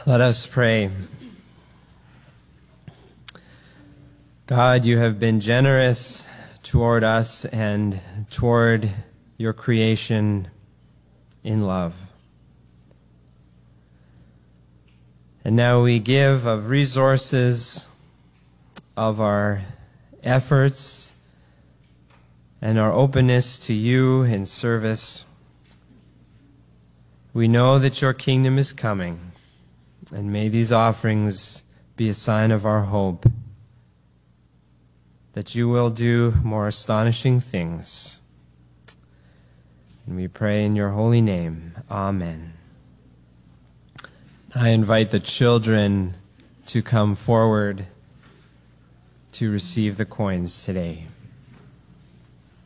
Let us pray. God, you have been generous toward us and toward your creation in love. And now we give of resources, of our efforts, and our openness to you in service. We know that your kingdom is coming, and may these offerings be a sign of our hope that you will do more astonishing things. And we pray in your holy name. Amen. I invite the children to come forward to receive the coins today.